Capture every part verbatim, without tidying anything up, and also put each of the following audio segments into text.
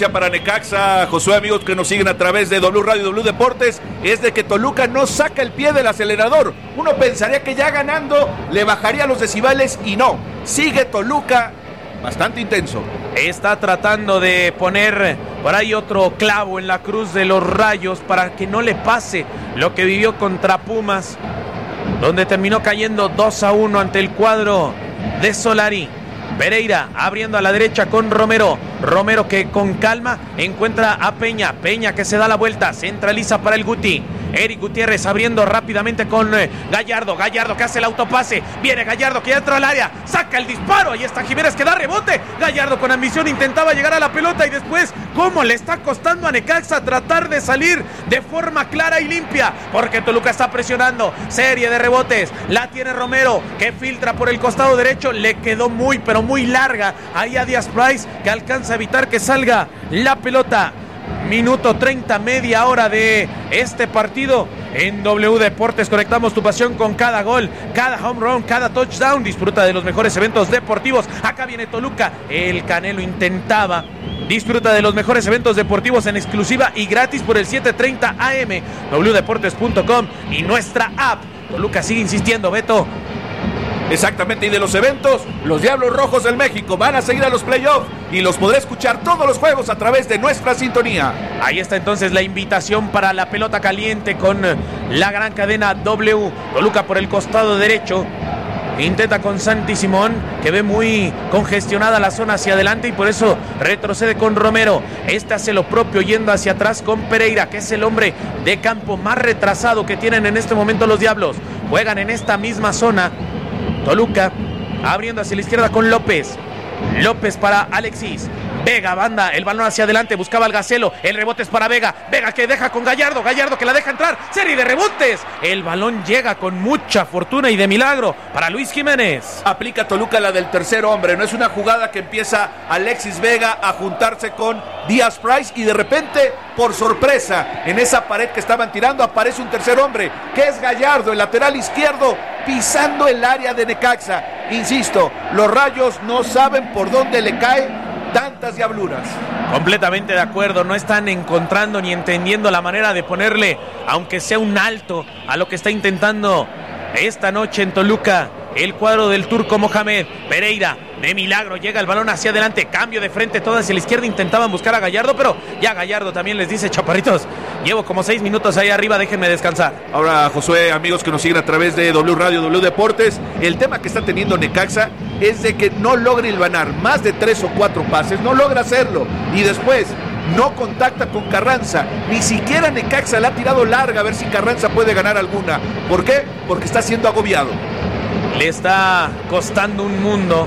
noticia para Necaxa, Josué, amigos que nos siguen a través de W Radio y W Deportes, es de que Toluca no saca el pie del acelerador. Uno pensaría que ya ganando le bajaría los decibeles y no. Sigue Toluca bastante intenso. Está tratando de poner por ahí otro clavo en la cruz de los Rayos para que no le pase lo que vivió contra Pumas, donde terminó cayendo dos a uno ante el cuadro de Solari. Pereira abriendo a la derecha con Romero. Romero que con calma encuentra a Peña. Peña que se da la vuelta, centraliza para el Guti. Eric Gutiérrez abriendo rápidamente con eh, Gallardo. Gallardo que hace el autopase. Viene Gallardo que ya entra al área. Saca el disparo. Ahí está Jiménez que da rebote. Gallardo con ambición intentaba llegar a la pelota y después, ¿cómo le está costando a Necaxa tratar de salir de forma clara y limpia? Porque Toluca está presionando. Serie de rebotes. La tiene Romero que filtra por el costado derecho. Le quedó muy, pero muy larga ahí a Díaz Price que alcanza a evitar que salga la pelota. Minuto treinta, media hora de este partido en W Deportes. Conectamos tu pasión con cada gol, cada home run, cada touchdown. Disfruta de los mejores eventos deportivos. Acá viene Toluca. El Canelo intentaba. Disfruta de los mejores eventos deportivos en exclusiva y gratis por el siete treinta A M, w deportes punto com y nuestra app. Toluca sigue insistiendo, Beto. Exactamente, y de los eventos, los Diablos Rojos del México van a seguir a los playoffs y los podré escuchar todos los juegos a través de nuestra sintonía. Ahí está entonces la invitación para la pelota caliente con la gran cadena W. Toluca por el costado derecho. Intenta con Santi Simón, que ve muy congestionada la zona hacia adelante y por eso retrocede con Romero. Este hace lo propio yendo hacia atrás con Pereira, que es el hombre de campo más retrasado que tienen en este momento los Diablos. Juegan en esta misma zona. Toluca abriendo hacia la izquierda con López. López para Alexis. Vega banda el balón hacia adelante, buscaba al Gacelo, el rebote es para Vega, Vega que deja con Gallardo, Gallardo que la deja entrar, serie de rebotes, el balón llega con mucha fortuna y de milagro para Luis Jiménez. Aplica Toluca la del tercer hombre, no es una jugada que empieza Alexis Vega a juntarse con Díaz Price y de repente, por sorpresa, en esa pared que estaban tirando aparece un tercer hombre, que es Gallardo, el lateral izquierdo, pisando el área de Necaxa. Insisto, los Rayos no saben por dónde le cae tantas diabluras. Completamente de acuerdo, no están encontrando ni entendiendo la manera de ponerle, aunque sea un alto, a lo que está intentando esta noche en Toluca el cuadro del Turco Mohamed. Pereira, de milagro, llega el balón hacia adelante, cambio de frente, todo hacia la izquierda, intentaban buscar a Gallardo, pero ya Gallardo también les dice: chaparritos, llevo como seis minutos ahí arriba, déjenme descansar. Ahora, Josué, amigos que nos siguen a través de W Radio, W Deportes, el tema que está teniendo Necaxa es de que no logra hilvanar más de tres o cuatro pases, no logra hacerlo, y después no contacta con Carranza, ni siquiera Necaxa la ha tirado larga a ver si Carranza puede ganar alguna. ¿Por qué? Porque está siendo agobiado. Le está costando un mundo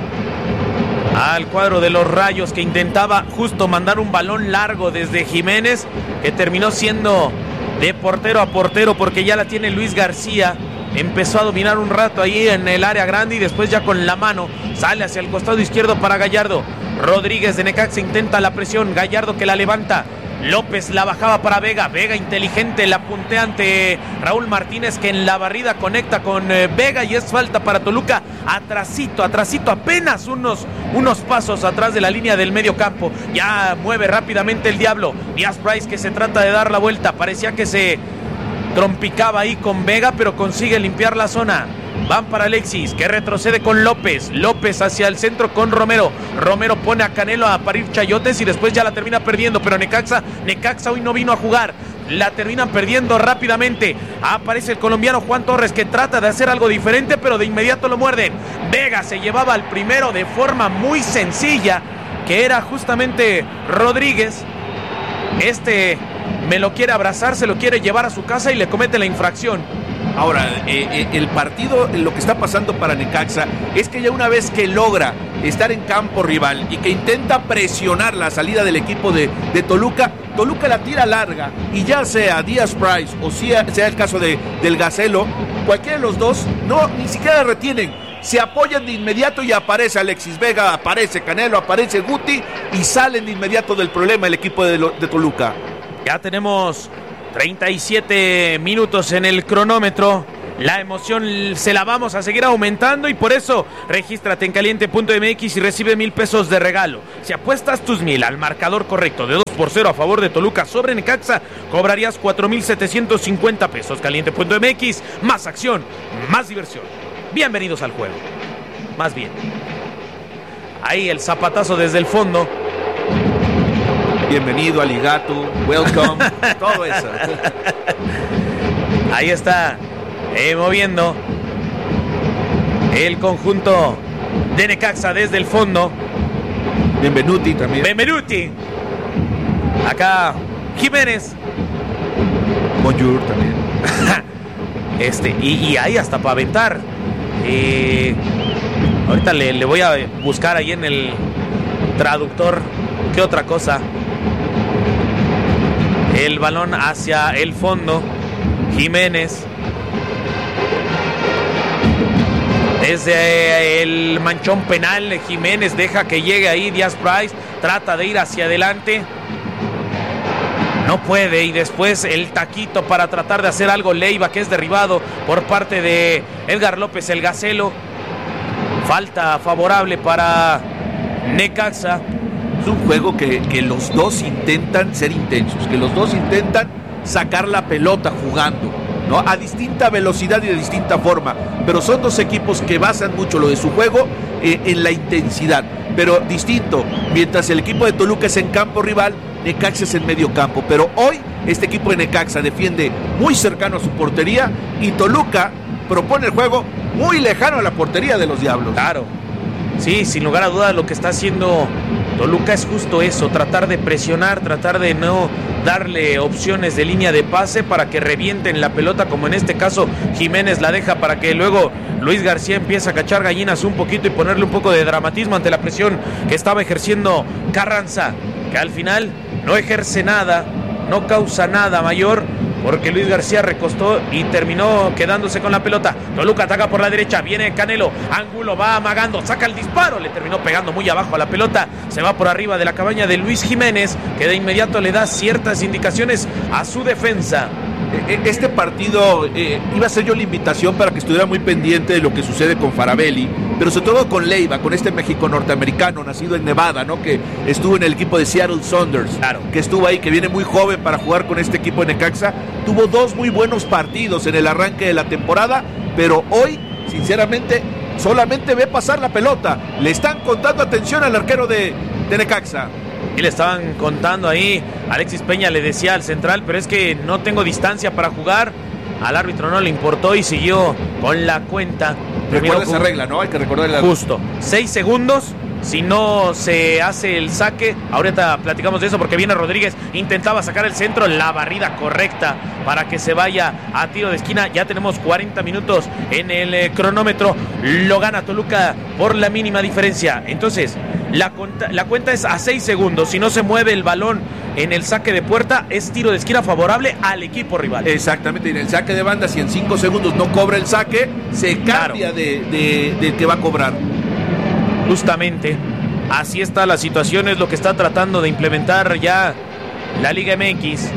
al cuadro de los Rayos, que intentaba justo mandar un balón largo desde Jiménez, que terminó siendo de portero a portero porque ya la tiene Luis García. Empezó a dominar un rato ahí en el área grande y después ya con la mano sale hacia el costado izquierdo para Gallardo. Rodríguez de Necaxa intenta la presión, Gallardo que la levanta. López la bajaba para Vega, Vega inteligente, la puntea ante Raúl Martínez, que en la barrida conecta con eh, Vega y es falta para Toluca, atrasito, atrasito, apenas unos, unos pasos atrás de la línea del medio campo. Ya mueve rápidamente el Diablo, Díaz Price que se trata de dar la vuelta, parecía que se trompicaba ahí con Vega, pero consigue limpiar la zona. Van para Alexis, que retrocede con López. López hacia el centro con Romero. Romero pone a Canelo a parir chayotes y después ya la termina perdiendo. Pero Necaxa, Necaxa hoy no vino a jugar. La terminan perdiendo rápidamente. Aparece el colombiano Juan Torres, que trata de hacer algo diferente, pero de inmediato lo muerden. Vega se llevaba al primero de forma muy sencilla, que era justamente Rodríguez. Este me lo quiere abrazar, se lo quiere llevar a su casa y le comete la infracción. Ahora, eh, eh, el partido, lo que está pasando para Necaxa es que ya una vez que logra estar en campo rival y que intenta presionar la salida del equipo de, de Toluca, Toluca la tira larga y ya sea Díaz Price o sea, sea el caso de, del Gacelo, cualquiera de los dos, no, ni siquiera retienen, se apoyan de inmediato y aparece Alexis Vega, aparece Canelo, aparece Guti y salen de inmediato del problema el equipo de, de Toluca. Ya tenemos treinta y siete minutos en el cronómetro la emoción se la vamos a seguir aumentando y por eso regístrate en caliente punto m x y recibe mil pesos de regalo. Si apuestas tus mil al marcador correcto de dos por cero a favor de Toluca sobre Necaxa, cobrarías cuatro mil setecientos cincuenta pesos. caliente punto m x, más acción, más diversión. Bienvenidos al juego. Más bien. Ahí el zapatazo desde el fondo. Bienvenido, Aligato, welcome, todo eso. Ahí está. Eh, moviendo el conjunto de Necaxa desde el fondo. Benvenuti también. Benvenuti. Acá Jiménez. Bonjour también. Este, y, y ahí hasta para aventar. Eh, ahorita le, le voy a buscar ahí en el traductor qué otra cosa. El balón hacia el fondo. Jiménez. Desde el manchón penal, Jiménez deja que llegue ahí Díaz Price, trata de ir hacia adelante, no puede, y después el taquito para tratar de hacer algo Leiva, que es derribado por parte de Edgar López el Gacelo. Falta favorable para Necaxa. Es un juego que, que los dos intentan ser intensos, que los dos intentan sacar la pelota jugando, ¿no? A distinta velocidad y de distinta forma, pero son dos equipos que basan mucho lo de su juego eh, en la intensidad, pero distinto. Mientras el equipo de Toluca es en campo rival, Necaxa es en medio campo, pero hoy este equipo de Necaxa defiende muy cercano a su portería y Toluca propone el juego muy lejano a la portería de los Diablos. Claro, sí, sin lugar a dudas lo que está haciendo Toluca es justo eso, tratar de presionar, tratar de no darle opciones de línea de pase para que revienten la pelota, como en este caso Jiménez la deja para que luego Luis García empiece a cachar gallinas un poquito y ponerle un poco de dramatismo ante la presión que estaba ejerciendo Carranza, que al final no ejerce nada, no causa nada mayor, porque Luis García recostó y terminó quedándose con la pelota. Toluca ataca por la derecha, viene Canelo, Angulo va amagando, saca el disparo, le terminó pegando muy abajo a la pelota, se va por arriba de la cabaña de Luis Jiménez, que de inmediato le da ciertas indicaciones a su defensa. Este partido eh, iba a ser yo la invitación para que estuviera muy pendiente de lo que sucede con Faravelli, pero sobre todo con Leiva, con este México norteamericano nacido en Nevada, ¿no? Que estuvo en el equipo de Seattle Sounders, claro, que estuvo ahí, que viene muy joven para jugar con este equipo de Necaxa. Tuvo dos muy buenos partidos en el arranque de la temporada, pero hoy, sinceramente, solamente ve pasar la pelota. Le están contando atención al arquero de, de Necaxa. Y le estaban contando ahí, Alexis Peña le decía al central, pero es que no tengo distancia para jugar. Al árbitro no le importó y siguió con la cuenta. Recuerda esa regla, ¿no? Hay que recordar la... Justo, seis segundos. Si no se hace el saque, ahorita platicamos de eso porque viene Rodríguez, intentaba sacar el centro, la barrida correcta para que se vaya a tiro de esquina. Ya tenemos cuarenta minutos en el eh, cronómetro, lo gana Toluca por la mínima diferencia. Entonces, la, conta, la cuenta es a seis segundos, si no se mueve el balón en el saque de puerta, es tiro de esquina favorable al equipo rival. Exactamente, en el saque de banda, si en cinco segundos no cobra el saque, se cambia claro. de, de, de que va a cobrar. Justamente, así está la situación, es lo que está tratando de implementar ya la Liga M X.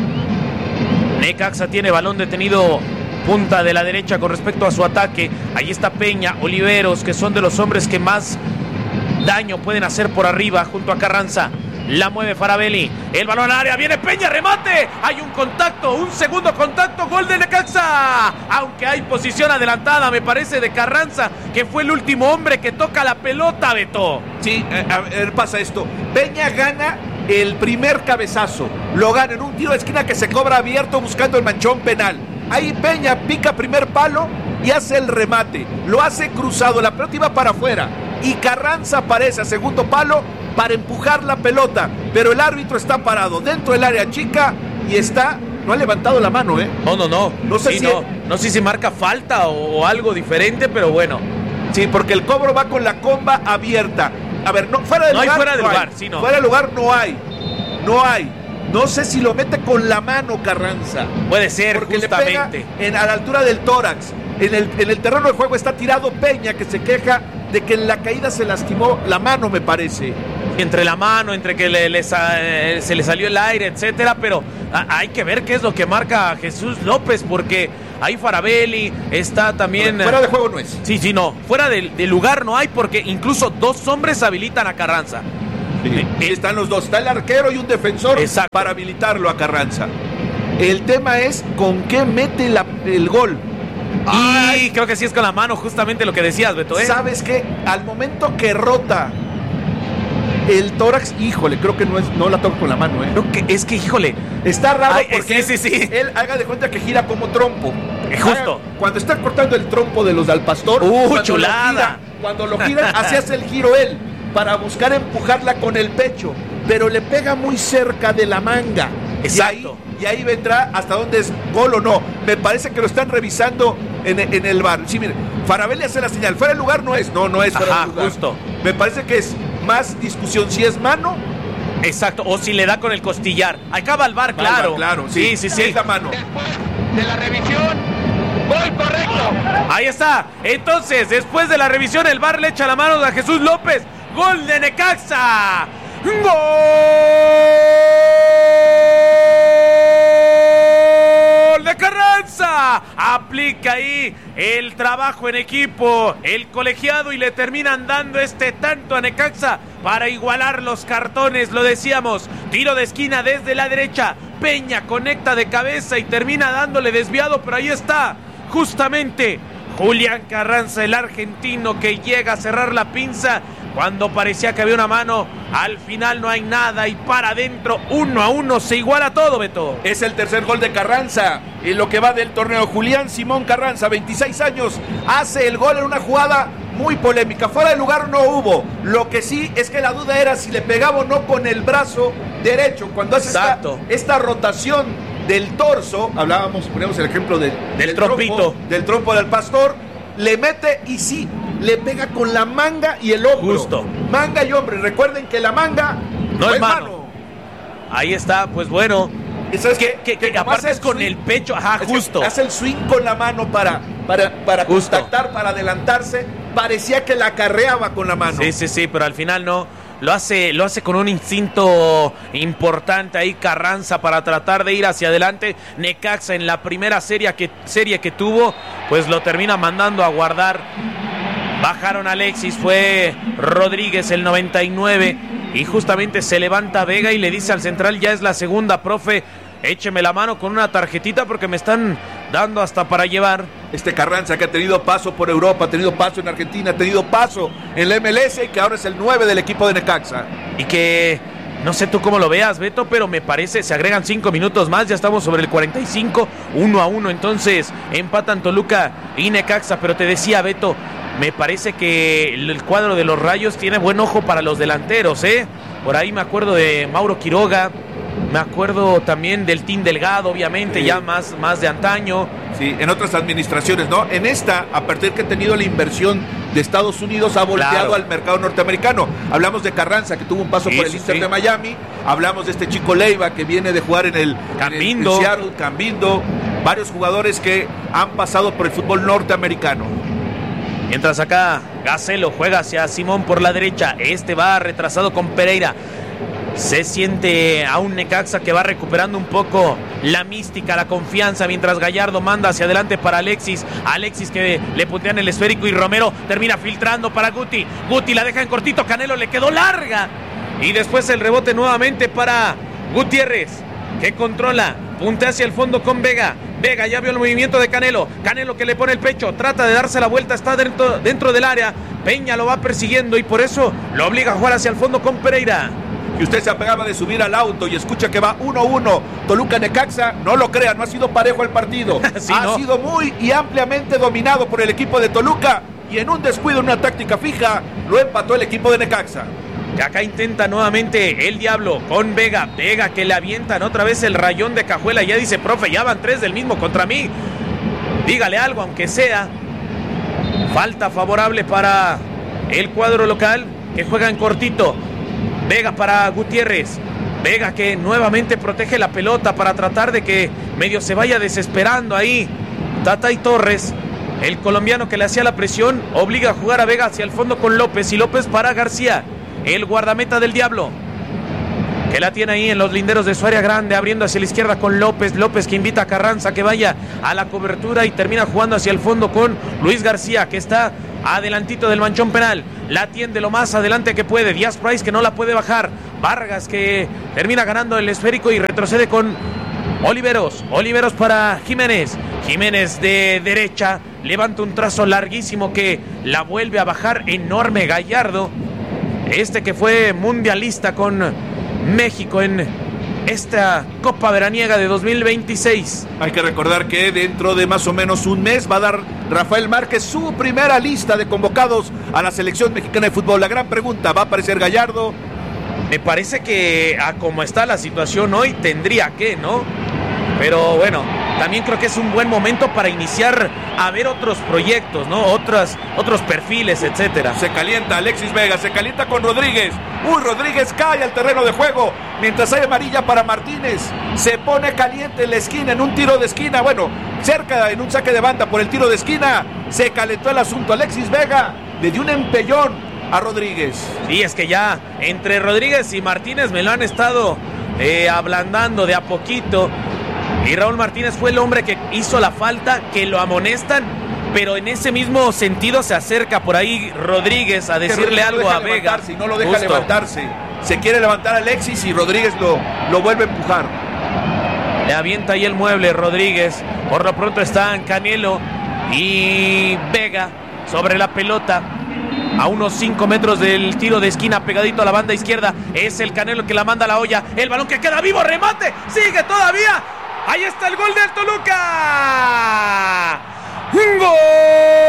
Necaxa tiene balón detenido, punta de la derecha con respecto a su ataque. Ahí está Peña, Oliveros, que son de los hombres que más daño pueden hacer por arriba, junto a Carranza. La mueve Faravelli, el balón al área, viene Peña, remate, hay un contacto, un segundo contacto, gol de Necaxa, aunque hay posición adelantada, me parece, de Carranza, que fue el último hombre que toca la pelota, Beto. Sí, a ver, pasa esto, Peña gana el primer cabezazo, lo gana en un tiro de esquina que se cobra abierto buscando el manchón penal. Ahí Peña pica primer palo y hace el remate, lo hace cruzado, la pelota iba para afuera y Carranza aparece a segundo palo para empujar la pelota, pero el árbitro está parado dentro del área chica y está, no ha levantado la mano, ¿eh? No, no, no. No sé sí, si no, no sé si marca falta o, o algo diferente, pero bueno. Sí, porque el cobro va con la comba abierta. A ver, no, fuera del no lugar. Hay fuera del no lugar, hay. sí, no. Fuera del lugar no hay. No hay. No sé si lo mete con la mano Carranza. Puede ser, porque justamente. Le pega en, a la altura del tórax. En el, en el terreno de juego está tirado Peña, que se queja de que en la caída se lastimó la mano, me parece. Entre la mano, entre que le, le, se le salió el aire, etcétera, pero a, hay que ver qué es lo que marca Jesús López, porque ahí Faravelli, está también... Fuera de juego no es. Sí, sí, no, fuera del de lugar no hay, porque incluso dos hombres habilitan a Carranza. Sí, eh, eh, están los dos, está el arquero y un defensor. Exacto. Para habilitarlo a Carranza. El tema es con qué mete la, el gol. Y Ay, creo que sí es con la mano, justamente lo que decías, Beto, ¿eh? ¿Sabes qué? Al momento que rota el tórax, híjole, creo que no es no la toca con la mano, ¿eh? Creo que es que, híjole, está raro. Ay, porque sí, sí, sí. Él haga de cuenta que gira como trompo. Justo. Haga, cuando está cortando el trompo de los del pastor, uh, cuando chulada. Lo gira, cuando lo gira, así hace el giro él, para buscar empujarla con el pecho, pero le pega muy cerca de la manga. Exacto. Y ahí, y ahí vendrá hasta dónde es gol o no. Me parece que lo están revisando en, en el bar. Sí, mire, Faravelli hace la señal. Fuera de lugar no es. No, no es fuera Ajá, de lugar. Justo. Me parece que es más discusión si es mano. Exacto, o si le da con el costillar. Acaba el bar, claro. Claro, sí, sí, sí, sí. Es la mano. Después de la revisión, gol correcto. Ahí está. Entonces, después de la revisión, el bar le echa la mano a Jesús López. Gol de Necaxa. ¡Gol de Carranza! Aplica ahí el trabajo en equipo, el colegiado, y le terminan dando este tanto a Necaxa para igualar los cartones. Lo decíamos, tiro de esquina desde la derecha, Peña conecta de cabeza y termina dándole desviado, pero ahí está, justamente Julián Carranza, el argentino, que llega a cerrar la pinza cuando parecía que había una mano. Al final no hay nada y para adentro, uno a uno, se iguala todo, Beto. Es el tercer gol de Carranza en lo que va del torneo. Julián Simón Carranza, veintiséis años, hace el gol en una jugada muy polémica. Fuera de lugar no hubo. Lo que sí es que la duda era si le pegaba o no con el brazo derecho. Cuando hace esta, esta rotación del torso, hablábamos, poníamos el ejemplo de, del, del trompito, trompo, del trompo del pastor, le mete y sí, le pega con la manga y el hombro. Justo. Manga y hombro. Recuerden que la manga no, no es mano. mano. Ahí está, pues bueno. ¿Sabes que, que, que, que aparte es con swing, el pecho, ajá, justo. Hace el swing con la mano para, para, para contactar, para adelantarse. Parecía que la acarreaba con la mano. Sí, sí, sí, pero al final no. Lo hace, lo hace con un instinto importante ahí Carranza para tratar de ir hacia adelante. Necaxa en la primera serie que, serie que tuvo, pues lo termina mandando a guardar. Bajaron a Alexis, fue Rodríguez el noventa y nueve, y justamente se levanta Vega y le dice al central: ya es la segunda, profe, écheme la mano con una tarjetita porque me están dando hasta para llevar. Este Carranza, que ha tenido paso por Europa, ha tenido paso en Argentina, ha tenido paso en la M L S, y que ahora es el nueve del equipo de Necaxa. Y que, no sé tú cómo lo veas, Beto, pero me parece, se agregan cinco minutos más, ya estamos sobre el cuarenta y cinco, uno a uno, entonces empatan Toluca y Necaxa. Pero te decía, Beto, me parece que el cuadro de los Rayos tiene buen ojo para los delanteros, ¿eh? Por ahí me acuerdo de Mauro Quiroga, me acuerdo también del Team Delgado, obviamente, sí, ya más, más de antaño. Sí, en otras administraciones, ¿no? En esta, a partir que ha tenido la inversión de Estados Unidos, ha volteado claro al mercado norteamericano. Hablamos de Carranza, que tuvo un paso sí, por el sí, Inter sí. de Miami. Hablamos de este chico Leiva, que viene de jugar en el Cambindo. En el Seattle, Cambindo. Varios jugadores que han pasado por el fútbol norteamericano. Mientras acá Gacelo juega hacia Simón por la derecha. Este va retrasado con Pereira. Se siente a un Necaxa que va recuperando un poco la mística, la confianza, mientras Gallardo manda hacia adelante para Alexis. Alexis que le puntean el esférico y Romero termina filtrando para Guti. Guti la deja en cortito, Canelo le quedó larga. Y después el rebote nuevamente para Gutiérrez, que controla, puntea hacia el fondo con Vega. Vega ya vio el movimiento de Canelo. Canelo que le pone el pecho, trata de darse la vuelta, está dentro, dentro del área. Peña lo va persiguiendo y por eso lo obliga a jugar hacia el fondo con Pereira. Y usted se apegaba de subir al auto y escucha que va uno uno. Toluca Necaxa, no lo crean, no ha sido parejo el partido. Sí, ha ¿no? sido muy y ampliamente dominado por el equipo de Toluca. Y en un descuido, en una táctica fija, lo empató el equipo de Necaxa. Y acá intenta nuevamente el Diablo con Vega. Vega que le avientan otra vez el rayón de cajuela. Ya dice, profe, ya van tres del mismo contra mí. Dígale algo, aunque sea. Falta favorable para el cuadro local, que juega en cortito. Vega para Gutiérrez. Vega que nuevamente protege la pelota para tratar de que medio se vaya desesperando ahí Tatay Torres, el colombiano que le hacía la presión, obliga a jugar a Vega hacia el fondo con López. Y López para García, el guardameta del Diablo. que la tiene ahí en los linderos de su área grande, abriendo hacia la izquierda con López, López que invita a Carranza que vaya a la cobertura y termina jugando hacia el fondo con Luis García, que está adelantito del manchón penal, la atiende lo más adelante que puede, Díaz Price que no la puede bajar, Vargas que termina ganando el esférico y retrocede con Oliveros, Oliveros para Jiménez, Jiménez de derecha, levanta un trazo larguísimo que la vuelve a bajar, enorme Gallardo, este que fue mundialista con México en esta Copa Veraniega de dos mil veintiséis. Hay que recordar que dentro de más o menos un mes va a dar Rafael Márquez su primera lista de convocados a la selección mexicana de fútbol. La gran pregunta, ¿va a aparecer Gallardo? Me parece que a como está la situación hoy tendría que, ¿no? Pero bueno, también creo que es un buen momento para iniciar a ver otros proyectos, ¿no? Otras, otros perfiles, etcétera. Se calienta Alexis Vega, se calienta con Rodríguez. Uy, Rodríguez cae al terreno de juego. Mientras hay amarilla para Martínez. Se pone caliente en la esquina, en un tiro de esquina. Bueno, cerca, en un saque de banda por el tiro de esquina. Se calentó el asunto. Alexis Vega le dio un empellón a Rodríguez. Sí, es que ya entre Rodríguez y Martínez me lo han estado eh, ablandando de a poquito. Y Raúl Martínez fue el hombre que hizo la falta, que lo amonestan, pero en ese mismo sentido se acerca por ahí Rodríguez a decirle no algo a Vega. No lo deja Justo. levantarse. Se quiere levantar Alexis y Rodríguez lo, lo vuelve a empujar. Le avienta ahí el mueble Rodríguez. Por lo pronto están Canelo y Vega sobre la pelota. A unos cinco metros del tiro de esquina, pegadito a la banda izquierda. Es el Canelo que la manda a la olla. El balón que queda vivo, remate. Sigue todavía. Ahí está el gol del Toluca. ¡Gol!